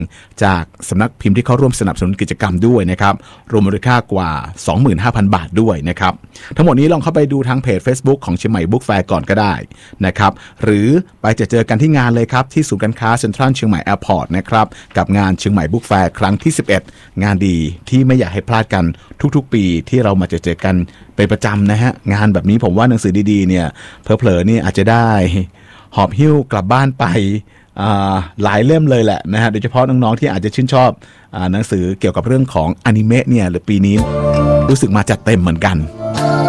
จากสำนักพิมพ์ที่เขาร่วมสนับสนุนกิจกรรมด้วยนะครับรวมมูลค่ากว่า 25,000 บาทด้วยนะครับทั้งหมดนี้ลองเข้าไปดูทางเพจ Facebook ของเชียงใหม่บุ๊กแฟร์ก่อนก็ได้นะครับหรือไปเจอกันที่งานเลยครับที่ศูนย์การค้าเซ็นทรัลเชียงใหม่แอร์พอร์ตนะครับกับงานเชียงใหม่บุ๊กแฟร์ครั้งที่11งานดีที่ไม่อยากให้พลาดกันทุกๆปีที่เรามาเจอกันเป็นประจำนะฮะงานแบบนี้ผมว่าหนังสือดีๆเนี่ยเผลอๆนี่อาจจะได้หอบหิ้วกลับบ้านไปหลายเล่มเลยแหละนะฮะโดยเฉพาะน้องๆที่อาจจะชื่นชอบหนังสือเกี่ยวกับเรื่องของอนิเมะเนี่ยหรือปีนี้รู้สึกมาจัดเต็มเหมือนกัน